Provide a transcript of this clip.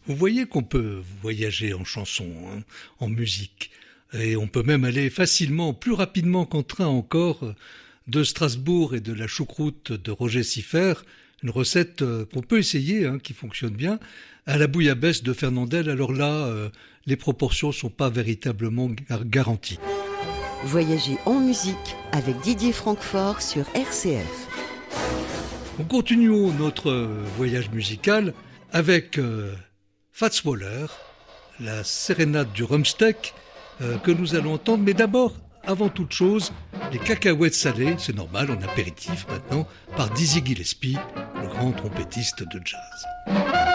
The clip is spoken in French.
Vous voyez qu'on peut voyager en chanson, hein, en musique. Et on peut même aller facilement, plus rapidement qu'en train encore, de Strasbourg et de la choucroute de Roger Siffert, une recette qu'on peut essayer, hein, qui fonctionne bien, à la bouillabaisse de Fernandel. Alors là, les proportions ne sont pas véritablement garanties. Voyager en musique avec Didier Francfort sur RCF. On continue notre voyage musical avec Fats Waller, la sérénade du Rumsteak que nous allons entendre. Mais d'abord, avant toute chose, les cacahuètes salées, c'est normal, en apéritif maintenant, par Dizzy Gillespie, le grand trompettiste de jazz.